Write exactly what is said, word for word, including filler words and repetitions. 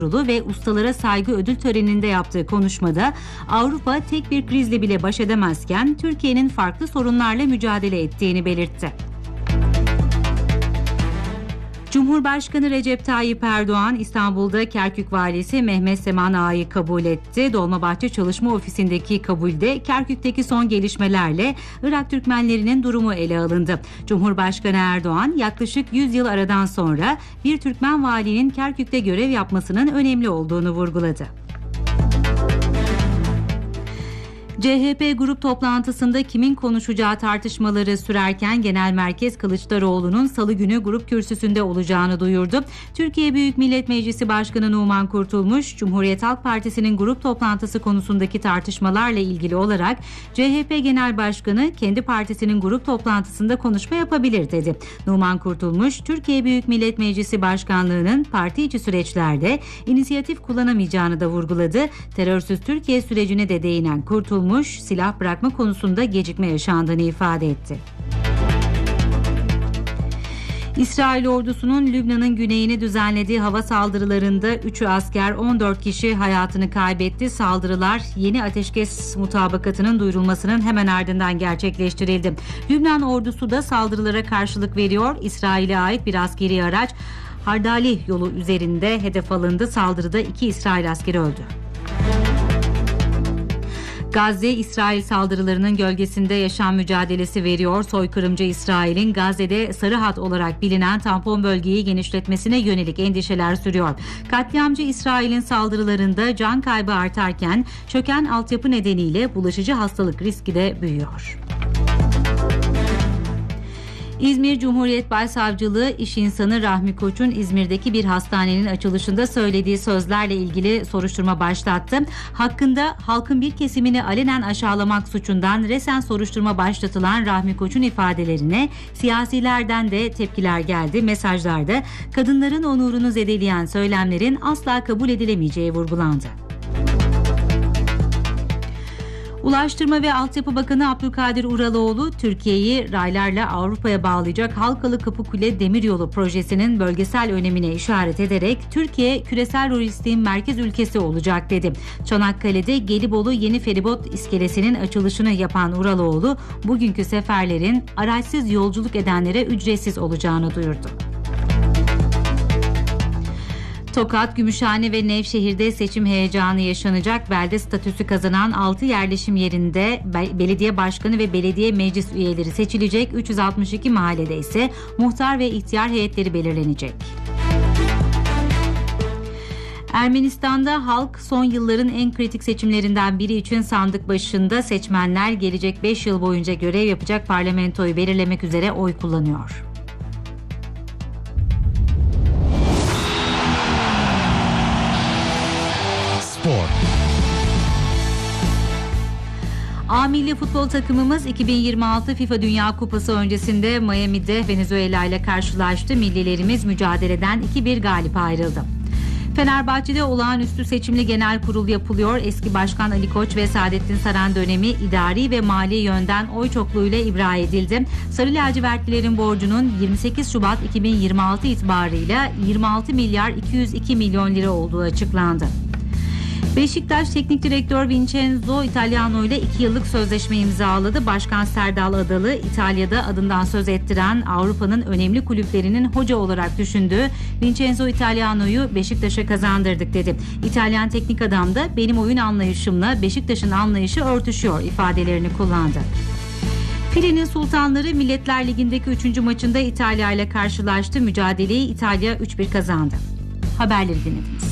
ve ustalara saygı ödül töreninde yaptığı konuşmada Avrupa tek bir krizle bile baş edemezken Türkiye'nin farklı sorunlarla mücadele ettiğini belirtti. Cumhurbaşkanı Recep Tayyip Erdoğan, İstanbul'da Kerkük Valisi Mehmet Seman Ağa'yı kabul etti. Dolmabahçe Çalışma Ofisi'ndeki kabulde Kerkük'teki son gelişmelerle Irak Türkmenlerinin durumu ele alındı. Cumhurbaşkanı Erdoğan, yaklaşık yüz yıl aradan sonra bir Türkmen valinin Kerkük'te görev yapmasının önemli olduğunu vurguladı. C H P grup toplantısında kimin konuşacağı tartışmaları sürerken Genel Merkez Kılıçdaroğlu'nun salı günü grup kürsüsünde olacağını duyurdu. Türkiye Büyük Millet Meclisi Başkanı Numan Kurtulmuş, Cumhuriyet Halk Partisi'nin grup toplantısı konusundaki tartışmalarla ilgili olarak C H P Genel Başkanı kendi partisinin grup toplantısında konuşma yapabilir dedi. Numan Kurtulmuş, Türkiye Büyük Millet Meclisi Başkanlığı'nın parti içi süreçlerde inisiyatif kullanamayacağını da vurguladı. Terörsüz Türkiye sürecine de değinen Kurtulmuş, silah bırakma konusunda gecikme yaşandığını ifade etti. İsrail ordusunun Lübnan'ın güneyine düzenlediği hava saldırılarında üçü asker, on dört kişi hayatını kaybetti. Saldırılar yeni ateşkes mutabakatının duyurulmasının hemen ardından gerçekleştirildi. Lübnan ordusu da saldırılara karşılık veriyor. İsrail'e ait bir askeri araç Hardali yolu üzerinde hedef alındı. Saldırıda iki İsrail askeri öldü. Gazze, İsrail saldırılarının gölgesinde yaşam mücadelesi veriyor. Soykırımcı İsrail'in Gazze'de sarı hat olarak bilinen tampon bölgeyi genişletmesine yönelik endişeler sürüyor. Katliamcı İsrail'in saldırılarında can kaybı artarken çöken altyapı nedeniyle bulaşıcı hastalık riski de büyüyor. İzmir Cumhuriyet Başsavcılığı iş insanı Rahmi Koç'un İzmir'deki bir hastanenin açılışında söylediği sözlerle ilgili soruşturma başlattı. Hakkında halkın bir kesimini alenen aşağılamak suçundan resen soruşturma başlatılan Rahmi Koç'un ifadelerine siyasilerden de tepkiler geldi. Mesajlarda kadınların onurunu zedeleyen söylemlerin asla kabul edilemeyeceği vurgulandı. Ulaştırma ve Altyapı Bakanı Abdülkadir Uraloğlu, Türkiye'yi raylarla Avrupa'ya bağlayacak Halkalı Kapıkule Demiryolu projesinin bölgesel önemine işaret ederek Türkiye küresel lojistik merkez ülkesi olacak dedi. Çanakkale'de Gelibolu Yeni Feribot iskelesinin açılışını yapan Uraloğlu, bugünkü seferlerin araçsız yolculuk edenlere ücretsiz olacağını duyurdu. Tokat, Gümüşhane ve Nevşehir'de seçim heyecanı yaşanacak. Belde statüsü kazanan altı yerleşim yerinde belediye başkanı ve belediye meclis üyeleri seçilecek. üç yüz altmış iki mahallede ise muhtar ve ihtiyar heyetleri belirlenecek. Ermenistan'da halk son yılların en kritik seçimlerinden biri için sandık başında seçmenler gelecek beş yıl boyunca görev yapacak parlamentoyu belirlemek üzere oy kullanıyor. Spor. A milli futbol takımımız iki bin yirmi altı FIFA Dünya Kupası öncesinde Miami'de Venezuela ile karşılaştı. Millilerimiz mücadeleden iki bir galip ayrıldı. Fenerbahçe'de olağanüstü seçimli genel kurul yapılıyor. Eski Başkan Ali Koç ve Saadettin Saran dönemi idari ve mali yönden oy çokluğuyla ibra edildi. Sarı lacivertlilerin borcunun yirmi sekiz Şubat iki bin yirmi altı itibarıyla yirmi altı milyar iki yüz iki milyon lira olduğu açıklandı. Beşiktaş Teknik Direktör Vincenzo Italiano ile iki yıllık sözleşme imzaladı. Başkan Serdal Adalı, İtalya'da adından söz ettiren Avrupa'nın önemli kulüplerinin hoca olarak düşündüğü Vincenzo Italiano'yu Beşiktaş'a kazandırdık dedi. İtalyan teknik adam da benim oyun anlayışımla Beşiktaş'ın anlayışı örtüşüyor ifadelerini kullandı. Filenin Sultanları Milletler Ligi'ndeki üçüncü maçında İtalya ile karşılaştı. Mücadeleyi İtalya üç bir kazandı. Haberleri dinlediniz.